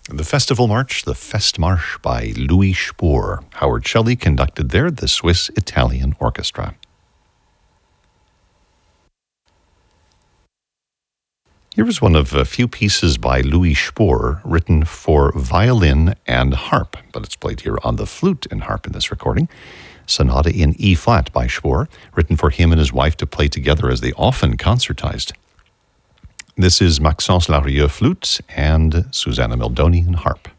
The Festival March, the Festmarsch by Louis Spohr. Howard Shelley conducted there the Swiss-Italian Orchestra. Here is one of a few pieces by Louis Spohr written for violin and harp, but it's played here on the flute and harp in this recording. Sonata in E-flat by Spohr, written for him and his wife to play together as they often concertized. This is Maxence Larieux flute and Susanna Mildonian harp.